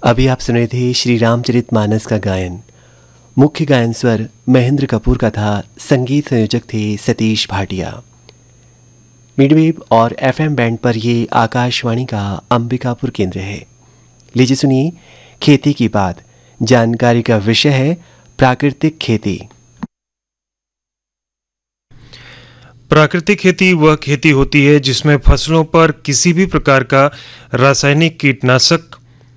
अभी आप सुन रहे थे श्री रामचरितमानस का गायन। मुख्य गायन स्वर महेंद्र कपूर का था, संगीत संयोजक थे सतीश भाटिया। मिडवेव और एफएम बैंड पर ये आकाशवाणी का अंबिकापुर केंद्र है। लीजिए सुनिए खेती की बात। जानकारी का विषय है प्राकृतिक खेती। प्राकृतिक खेती वह खेती होती है जिसमें फसलों पर किसी भी प्रकार का रासायनिक कीटनाशक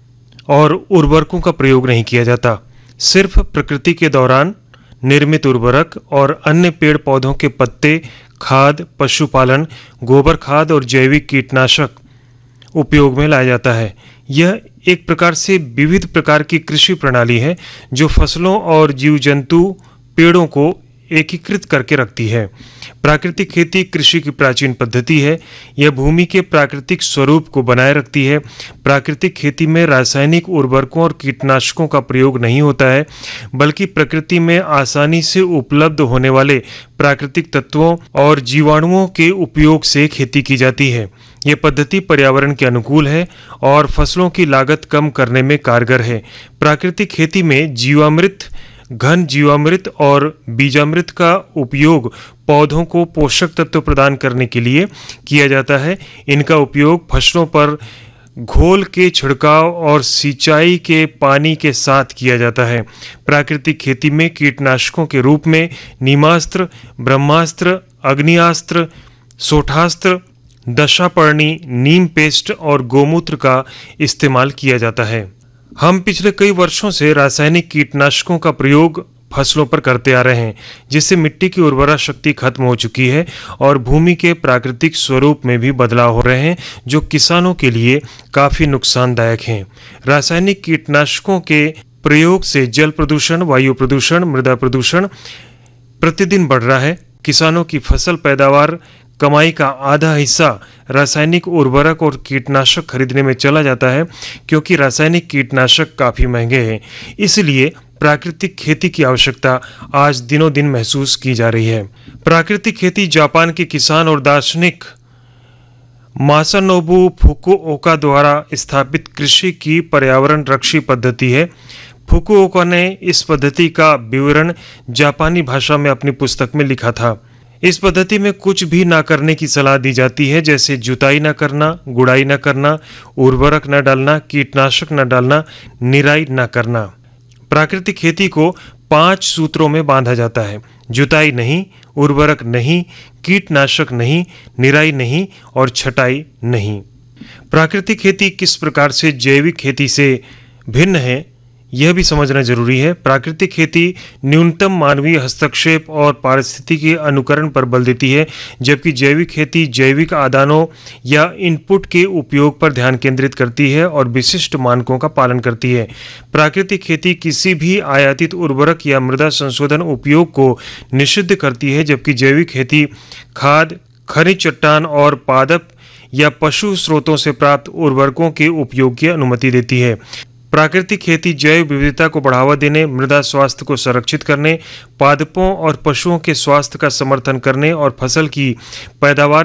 और उर्वरकों का प्रयोग नहीं किया जाता। सिर्फ प्रकृति के दौरान निर्मित उर्वरक और अन्य पेड़ पौधों के पत्ते, खाद, पशुपालन, गोबर खाद और जैविक कीटनाशक उपयोग में लाया जाता है। यह एक प्रकार से विविध प्रकार की कृषि प्रणाली है जो फसलों और जीव जंतु पेड़ों को एकीकृत करके रखती है। प्राकृतिक खेती कृषि की प्राचीन पद्धति है। यह भूमि के प्राकृतिक स्वरूप को बनाए रखती है। प्राकृतिक खेती में रासायनिक उर्वरकों और कीटनाशकों का प्रयोग नहीं होता है, बल्कि प्रकृति में आसानी से उपलब्ध होने वाले प्राकृतिक तत्वों और जीवाणुओं के उपयोग से खेती की जाती है। यह पद्धति पर्यावरण के अनुकूल है और फसलों की लागत कम करने में कारगर है। प्राकृतिक खेती में जीवामृत, घन जीवामृत और बीजामृत का उपयोग पौधों को पोषक तत्व प्रदान करने के लिए किया जाता है। इनका उपयोग फसलों पर घोल के छिड़काव और सिंचाई के पानी के साथ किया जाता है। प्राकृतिक खेती में कीटनाशकों के रूप में नीमास्त्र, ब्रह्मास्त्र, अग्नियास्त्र, सोठास्त्र, दशापर्णी, नीम पेस्ट और गोमूत्र का इस्तेमाल किया जाता है। हम पिछले कई वर्षों से रासायनिक कीटनाशकों का प्रयोग फसलों पर करते आ रहे हैं, जिससे मिट्टी की उर्वरा शक्ति खत्म हो चुकी है और भूमि के प्राकृतिक स्वरूप में भी बदलाव हो रहे हैं, जो किसानों के लिए काफ़ी नुकसानदायक हैं। रासायनिक कीटनाशकों के प्रयोग से जल प्रदूषण, वायु प्रदूषण, मृदा प्रदूषण प्रतिदिन बढ़ रहा है। किसानों की फसल पैदावार कमाई का आधा हिस्सा रासायनिक उर्वरक और कीटनाशक खरीदने में चला जाता है, क्योंकि रासायनिक कीटनाशक काफ़ी महंगे हैं। इसलिए प्राकृतिक खेती की आवश्यकता आज दिनों दिन महसूस की जा रही है। प्राकृतिक खेती जापान के किसान और दार्शनिक मासानोबु फुकुओका द्वारा स्थापित कृषि की पर्यावरण रक्षी पद्धति है। फुकुओका ने इस पद्धति का विवरण जापानी भाषा में अपनी पुस्तक में लिखा था। इस पद्धति में कुछ भी ना करने की सलाह दी जाती है, जैसे जुताई न करना, गुड़ाई न करना, उर्वरक न डालना, कीटनाशक न डालना, निराई न करना। प्राकृतिक खेती को 5 सूत्रों में बांधा जाता है: जुताई नहीं, उर्वरक नहीं, कीटनाशक नहीं, निराई नहीं और छटाई नहीं। प्राकृतिक खेती किस प्रकार से जैविक खेती से भिन्न है, यह भी समझना जरूरी है। प्राकृतिक खेती न्यूनतम मानवीय हस्तक्षेप और पारिस्थितिकी अनुकरण पर बल देती है, जबकि जैविक खेती जैविक आदानों या इनपुट के उपयोग पर ध्यान केंद्रित करती है और विशिष्ट मानकों का पालन करती है। प्राकृतिक खेती किसी भी आयातित उर्वरक या मृदा संशोधन उपयोग को निषिद्ध करती है, जबकि जैविक खेती खाद, खनिज चट्टान और पादप या पशु स्रोतों से प्राप्त उर्वरकों के उपयोग की अनुमति देती है। प्राकृतिक खेती जैव विविधता को बढ़ावा देने, मृदा स्वास्थ्य को संरक्षित करने, पादपों और पशुओं के स्वास्थ्य का समर्थन करने और फसल की पैदावार